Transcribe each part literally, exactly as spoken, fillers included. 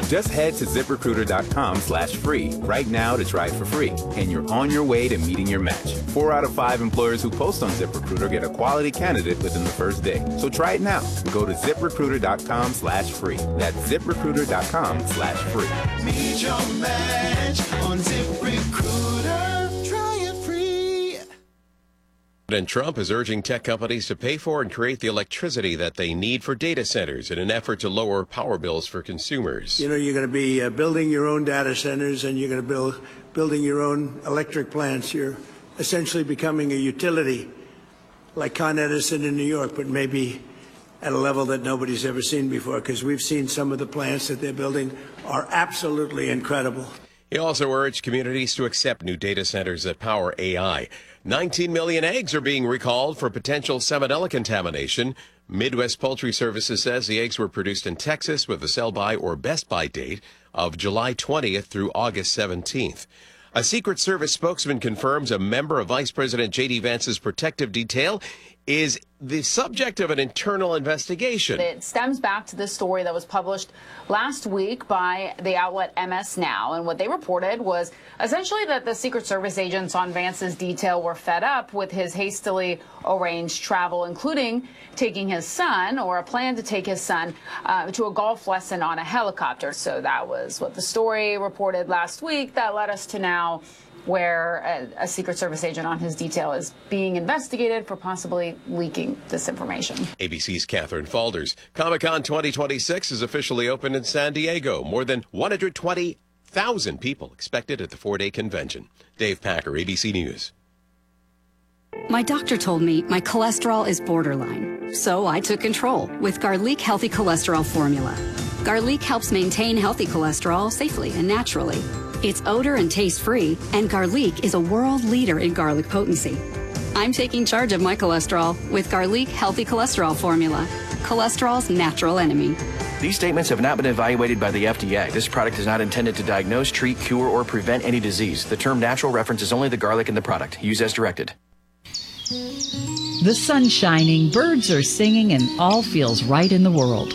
Just head to ZipRecruiter.com slash free right now to try it for free, and you're on your way to meeting your match. Four out of five employers who post on ZipRecruiter get a quality candidate within the first day. So try it now. Go to ZipRecruiter.com slash free. That's ZipRecruiter.com slash free. Meet your match on ZipRecruiter. Try it free. President Trump is urging tech companies to pay for and create the electricity that they need for data centers in an effort to lower power bills for consumers. You know, you're going to be uh, building your own data centers, and you're going to build building your own electric plants. You're essentially becoming a utility like Con Edison in New York, but maybe at a level that nobody's ever seen before, because we've seen some of the plants that they're building are absolutely incredible. He also urged communities to accept new data centers that power A I. nineteen million eggs are being recalled for potential salmonella contamination. Midwest Poultry Services says the eggs were produced in Texas with a sell-by or best-by date of July twentieth through August seventeenth. A Secret Service spokesman confirms a member of Vice President J D. Vance's protective detail is the subject of an internal investigation. It stems back to this story that was published last week by the outlet M S Now, and what they reported was essentially that the Secret Service agents on Vance's detail were fed up with his hastily arranged travel, including taking his son, or a plan to take his son, uh, to a golf lesson on a helicopter. So that was what the story reported last week. That led us to now where a, a Secret Service agent on his detail is being investigated for possibly leaking this information. A B C's Catherine Falders. Comic-Con twenty twenty-six is officially open in San Diego. More than one hundred twenty thousand people expected at the four-day convention. Dave Packer, A B C News. My doctor told me my cholesterol is borderline, so I took control with Garlic Healthy Cholesterol Formula. Garlic helps maintain healthy cholesterol safely and naturally. It's odor and taste-free, and Garlic is a world leader in garlic potency. I'm taking charge of my cholesterol with Garlic Healthy Cholesterol Formula, cholesterol's natural enemy. These statements have not been evaluated by the F D A. This product is not intended to diagnose, treat, cure, or prevent any disease. The term natural references only the garlic in the product. Use as directed. The sun's shining, birds are singing, and all feels right in the world.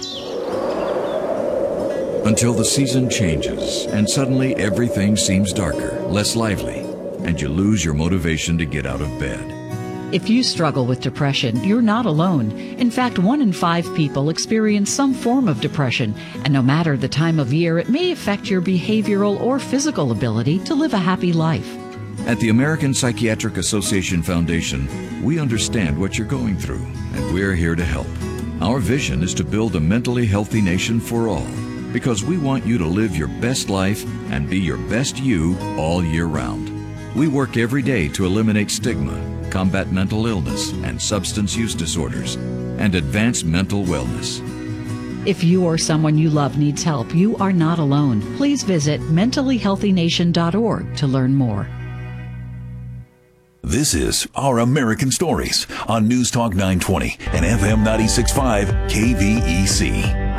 Until the season changes, and suddenly everything seems darker, less lively, and you lose your motivation to get out of bed. If you struggle with depression, you're not alone. In fact, one in five people experience some form of depression, and no matter the time of year, it may affect your behavioral or physical ability to live a happy life. At the American Psychiatric Association Foundation, we understand what you're going through, and we're here to help. Our vision is to build a mentally healthy nation for all, because we want you to live your best life and be your best you all year round. We work every day to eliminate stigma, combat mental illness and substance use disorders, and advance mental wellness. If you or someone you love needs help, you are not alone. Please visit mentally healthy nation dot org to learn more. This is Our American Stories on News Talk nine twenty and F M ninety-six point five K V E C.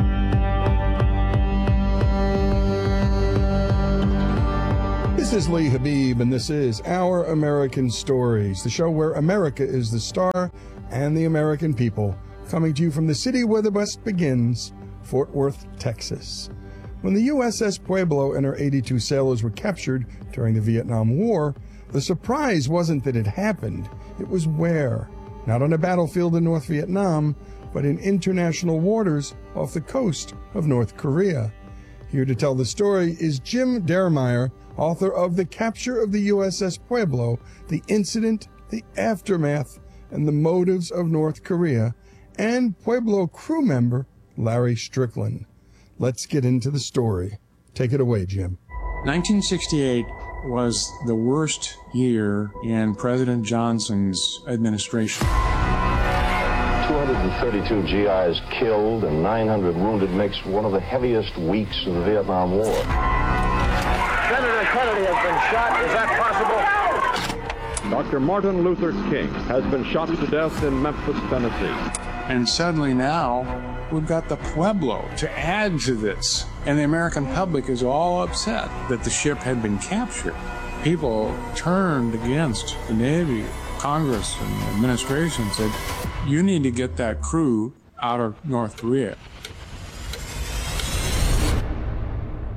This is Lee Habib, and this is Our American Stories, the show where America is the star and the American people, coming to you from the city where the best begins, Fort Worth, Texas. When the U S S Pueblo and her eighty-two sailors were captured during the Vietnam War, the surprise wasn't that it happened, it was where. Not on a battlefield in North Vietnam, but in international waters off the coast of North Korea. Here to tell the story is Jim Dermeyer, author of The Capture of the U S S Pueblo, the incident, the aftermath, and the motives of North Korea, and Pueblo crew member Larry Strickland. Let's get into the story. Take it away, Jim. nineteen sixty-eight was the worst year in President Johnson's administration. two hundred thirty-two G Is killed and nine hundred wounded makes one of the heaviest weeks of the Vietnam War. Senator Kennedy has been shot. Is that possible? Doctor Martin Luther King has been shot to death in Memphis, Tennessee. And suddenly now, we've got the Pueblo to add to this. And the American public is all upset that the ship had been captured. People turned against the Navy, Congress, and the administration and said, you need to get that crew out of North Korea.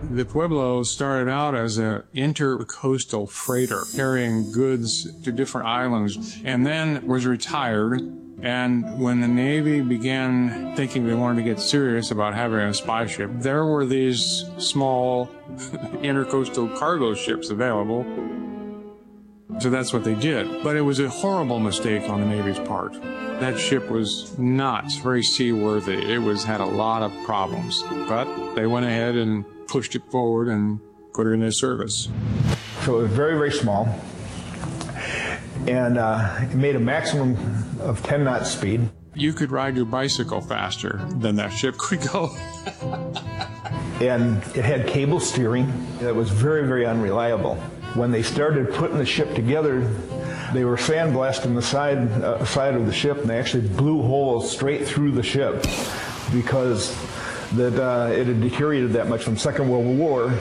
The Pueblo started out as an intercoastal freighter carrying goods to different islands and then was retired. And when the Navy began thinking they wanted to get serious about having a spy ship, there were these small intercoastal cargo ships available. So that's what they did. But it was a horrible mistake on the Navy's part. That ship was not very seaworthy. It was had a lot of problems. But they went ahead and pushed it forward and put it in their service. So it was very, very small. And uh, it made a maximum of ten knot speed. You could ride your bicycle faster than that ship could go. And it had cable steering that was very, very unreliable. When they started putting the ship together, they were sandblasting the side, uh, side of the ship, and they actually blew holes straight through the ship because that uh, it had deteriorated that much from Second World War.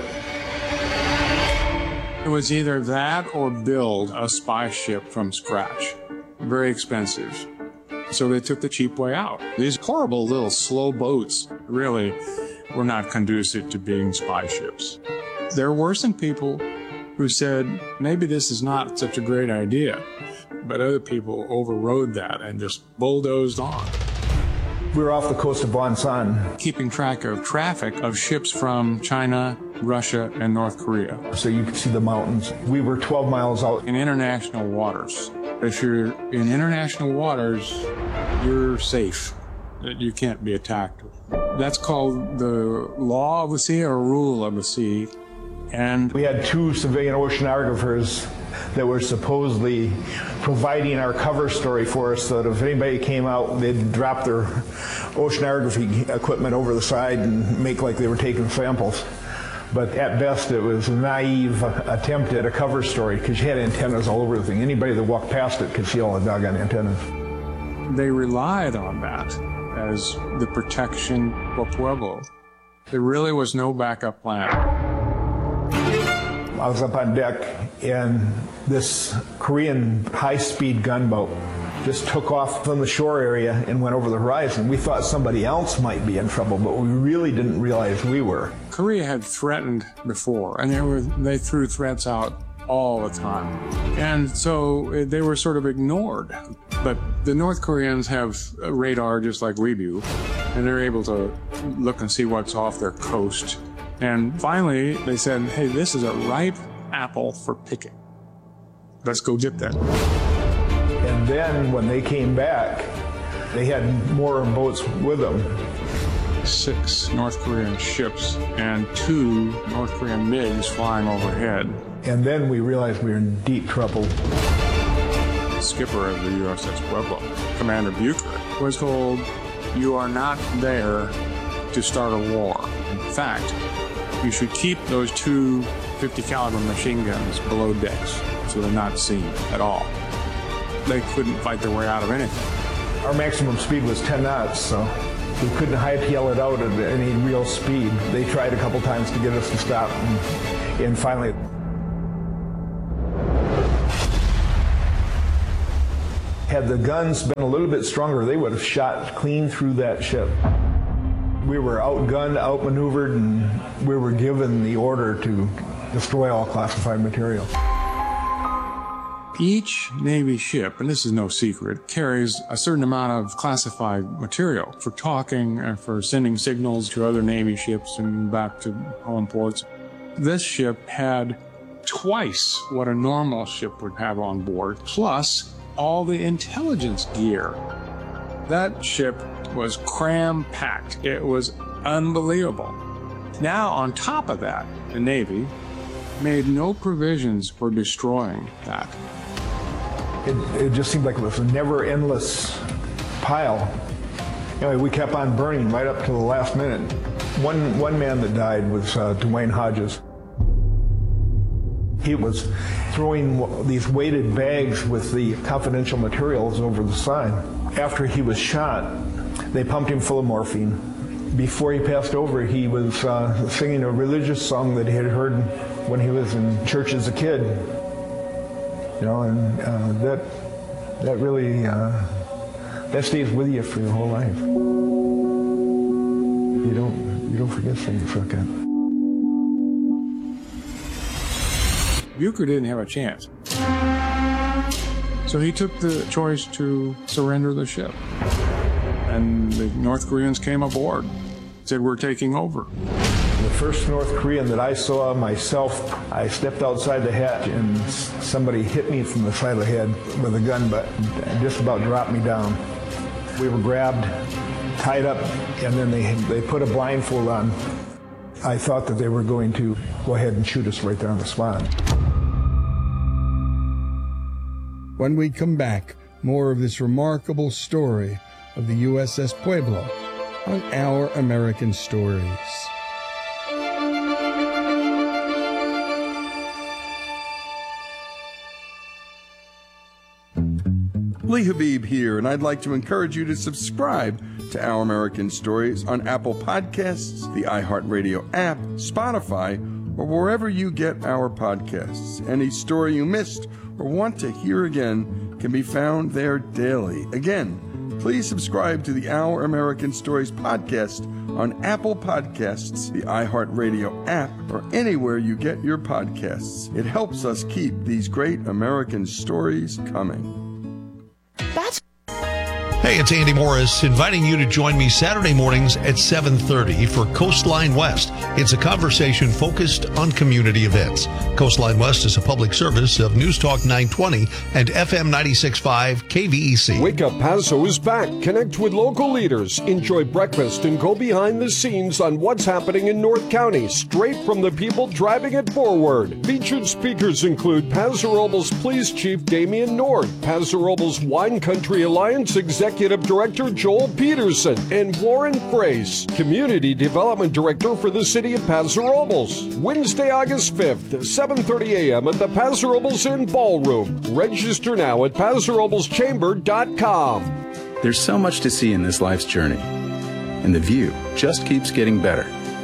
It was either that or build a spy ship from scratch. Very expensive. So they took the cheap way out. These horrible little slow boats really were not conducive to being spy ships. There were some people who said, maybe this is not such a great idea. But other people overrode that and just bulldozed on. We were off the coast of Wonsan, keeping track of traffic of ships from China, Russia, and North Korea. So you could see the mountains. We were twelve miles out. In international waters. If you're in international waters, you're safe. You can't be attacked. That's called the law of the sea or rule of the sea. And we had two civilian oceanographers that were supposedly providing our cover story for us, so that if anybody came out, they'd drop their oceanography equipment over the side and make like they were taking samples. But at best, it was a naive attempt at a cover story because you had antennas all over the thing. Anybody that walked past it could see all the doggone antennas. They relied on that as the protection for Pueblo. There really was no backup plan. I was up on deck, and this Korean high-speed gunboat just took off from the shore area and went over the horizon. We thought somebody else might be in trouble, but we really didn't realize we were. Korea had threatened before, and they were they threw threats out all the time. And so they were sort of ignored. But the North Koreans have a radar just like we do, and they're able to look and see what's off their coast. And finally, they said, hey, this is a ripe apple for picking. Let's go get that. And then when they came back, they had more boats with them. Six North Korean ships and two North Korean MiGs flying overhead. And then we realized we were in deep trouble. The skipper of the U S S Pueblo, Commander Bucher, was told, you are not there to start a war. In fact, you should keep those two fifty caliber machine guns below decks so they're not seen at all. They couldn't fight their way out of anything. Our maximum speed was ten knots, so we couldn't hightail it out at any real speed. They tried a couple times to get us to stop, and, and finally... Had the guns been a little bit stronger, they would have shot clean through that ship. We were outgunned, outmaneuvered, and we were given the order to destroy all classified material. Each Navy ship, and this is no secret, carries a certain amount of classified material for talking and for sending signals to other Navy ships and back to home ports. This ship had twice what a normal ship would have on board, plus all the intelligence gear. That ship was cram-packed. It was unbelievable. Now, on top of that, the Navy made no provisions for destroying that. It, it just seemed like it was a never-endless pile. Anyway, we kept on burning right up to the last minute. One, one man that died was uh, Dwayne Hodges. He was throwing these weighted bags with the confidential materials over the side. After he was shot, they pumped him full of morphine. Before he passed over, he was uh, singing a religious song that he had heard when he was in church as a kid. You know, and uh, that that really uh, that stays with you for your whole life. You don't you don't forget things like that. Bucher didn't have a chance. So he took the choice to surrender the ship. And the North Koreans came aboard, said, we're taking over. The first North Korean that I saw myself, I stepped outside the hatch and somebody hit me from the side of the head with a gun, but just about dropped me down. We were grabbed, tied up, and then they, they put a blindfold on. I thought that they were going to go ahead and shoot us right there on the spot. When we come back, more of this remarkable story of the U S S Pueblo on Our American Stories. Lee Habib here, and I'd like to encourage you to subscribe to Our American Stories on Apple Podcasts, the iHeartRadio app, Spotify, or wherever you get our podcasts. Any story you missed or want to hear again can be found there daily. Again, please subscribe to the Our American Stories podcast on Apple Podcasts, the iHeartRadio app, or anywhere you get your podcasts. It helps us keep these great American stories coming. That's Hey, it's Andy Morris inviting you to join me Saturday mornings at seven thirty for Coastline West. It's a conversation focused on community events. Coastline West is a public service of News Talk nine twenty and F M ninety-six point five K V E C. Wake Up Paso is back. Connect with local leaders. Enjoy breakfast and go behind the scenes on what's happening in North County, straight from the people driving it forward. Featured speakers include Paso Robles Police Chief Damian North, Paso Robles Wine Country Alliance Executive Executive Director Joel Peterson, and Warren Frace, Community Development Director for the City of Paso Robles. Wednesday, August fifth, seven thirty a.m. at the Paso Robles Inn Ballroom. Register now at paso robles chamber dot com. There's so much to see in this life's journey, and the view just keeps getting better.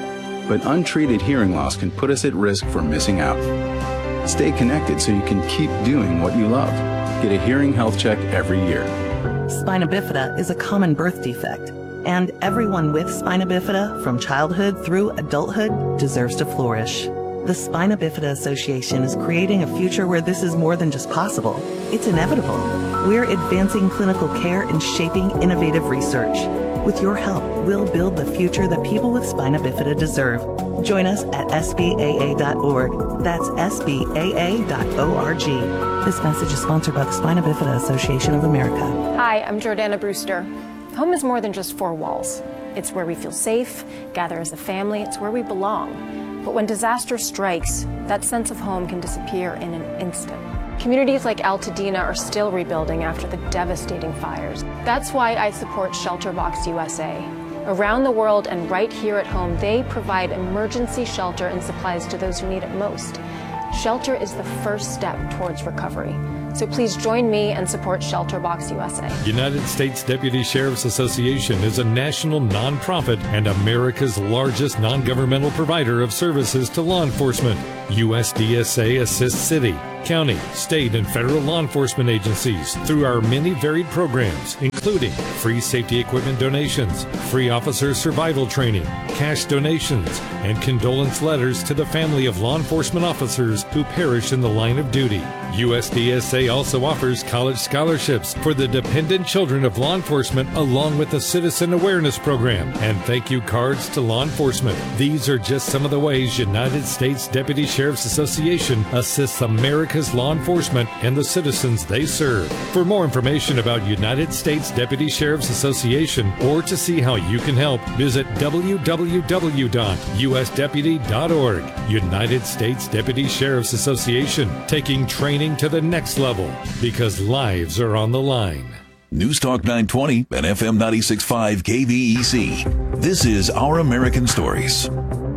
But untreated hearing loss can put us at risk for missing out. Stay connected so you can keep doing what you love. Get a hearing health check every year. Spina bifida is a common birth defect, and everyone with spina bifida, from childhood through adulthood, deserves to flourish. The Spina Bifida Association is creating a future where this is more than just possible. It's inevitable. We're advancing clinical care and shaping innovative research. With your help, we'll build the future that people with spina bifida deserve. Join us at S B A A dot org. That's S B A A dot org. This message is sponsored by the Spina Bifida Association of America. Hi, I'm Jordana Brewster. Home is more than just four walls. It's where we feel safe, gather as a family, it's where we belong. But when disaster strikes, that sense of home can disappear in an instant. Communities like Altadena are still rebuilding after the devastating fires. That's why I support ShelterBox U S A. Around the world and right here at home, they provide emergency shelter and supplies to those who need it most. Shelter is the first step towards recovery. So please join me and support ShelterBox U S A. United States Deputy Sheriff's Association is a national nonprofit and America's largest non-governmental provider of services to law enforcement. U S D S A assists city, county, state, and federal law enforcement agencies through our many varied programs, including free safety equipment donations, free officer survival training, cash donations, and condolence letters to the family of law enforcement officers who perish in the line of duty. U S D S A also offers college scholarships for the dependent children of law enforcement, along with a citizen awareness program and thank you cards to law enforcement. These are just some of the ways United States Deputy Sheriff's Association assists America's law enforcement and the citizens they serve. For more information about United States Deputy Sheriff's Association or to see how you can help, visit w w w dot u s deputy dot org. United States Deputy Sheriff's Association, taking training to the next level because lives are on the line. News Talk nine twenty and F M ninety-six point five K V E C. This is Our American Stories.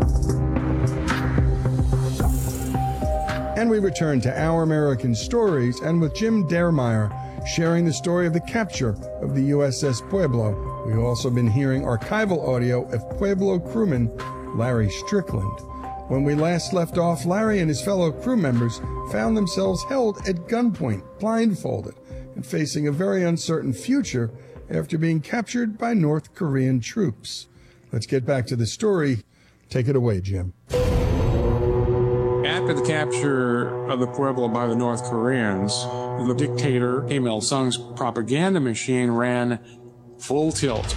And we return to Our American Stories, and with Jim Dermeyer sharing the story of the capture of the U S S Pueblo. We've also been hearing archival audio of Pueblo crewman Larry Strickland. When we last left off, Larry and his fellow crew members found themselves held at gunpoint, blindfolded, and facing a very uncertain future after being captured by North Korean troops. Let's get back to the story. Take it away, Jim. At After the capture of the Pueblo by the North Koreans, the dictator Kim Il-sung's propaganda machine ran full tilt.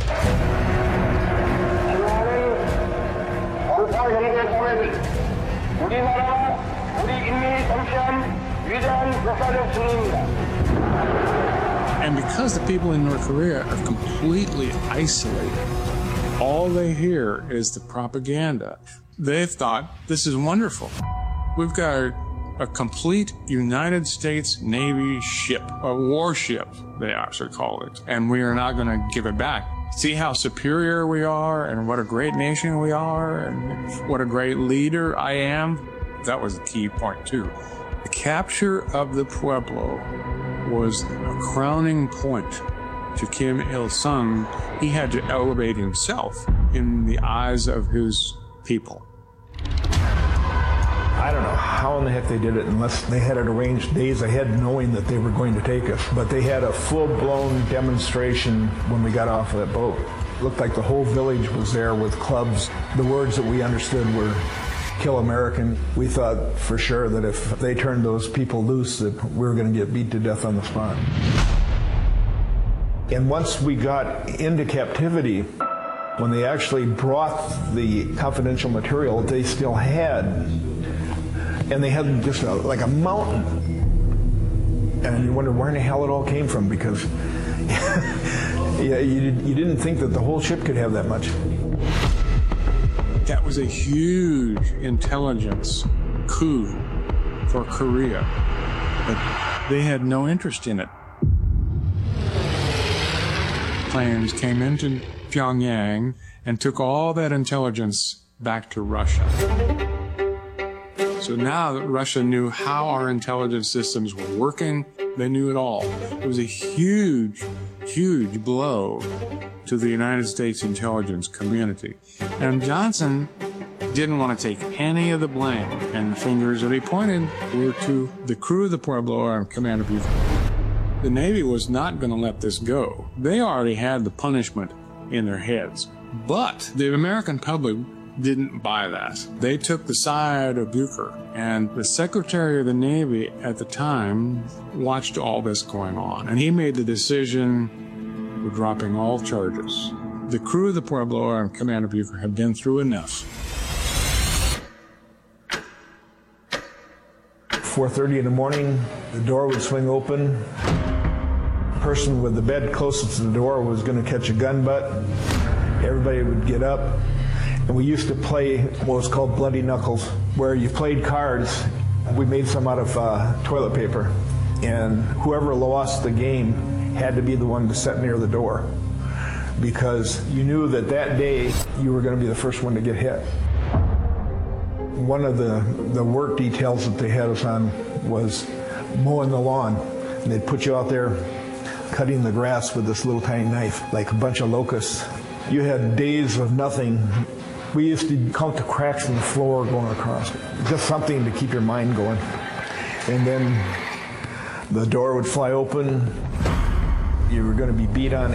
And because the people in North Korea are completely isolated, all they hear is the propaganda. They've thought, this is wonderful. We've got a, a complete United States Navy ship, a warship, they actually call it, and we are not going to give it back. See how superior we are and what a great nation we are and what a great leader I am? That was the key point, too. The capture of the Pueblo was a crowning point to Kim Il-sung. He had to elevate himself in the eyes of his people. I don't know how in the heck they did it unless they had it arranged days ahead knowing that they were going to take us. But they had a full-blown demonstration when we got off of that boat. It looked like the whole village was there with clubs. The words that we understood were, "Kill American." We thought for sure that if they turned those people loose that we were going to get beat to death on the spot. And once we got into captivity, when they actually brought the confidential material, they still had, and they had just a, like a mountain. And you wonder where in the hell it all came from, because yeah, you, you didn't think that the whole ship could have that much. That was a huge intelligence coup for Korea, but they had no interest in it. Planes came into Pyongyang and took all that intelligence back to Russia. So now that Russia knew how our intelligence systems were working, they knew it all. It was a huge, huge blow to the United States intelligence community. And Johnson didn't want to take any of the blame, and the fingers that he pointed were to the crew of the Pueblo and Commander Buford. The Navy was not going to let this go. They already had the punishment in their heads. But the American public didn't buy that. They took the side of Bucher, and the Secretary of the Navy at the time watched all this going on, and he made the decision for dropping all charges. The crew of the Pueblo and Commander Bucher had been through enough. four thirty in the morning, the door would swing open. The person with the bed closest to the door was going to catch a gun butt. Everybody would get up. And we used to play what was called Bloody Knuckles, where you played cards. We made some out of uh, toilet paper. And whoever lost the game had to be the one to sit near the door, because you knew that that day you were going to be the first one to get hit. One of the, the work details that they had us on was mowing the lawn. And they'd put you out there cutting the grass with this little tiny knife, like a bunch of locusts. You had days of nothing. We used to count the cracks in the floor going across. Just something to keep your mind going. And then the door would fly open. You were going to be beat on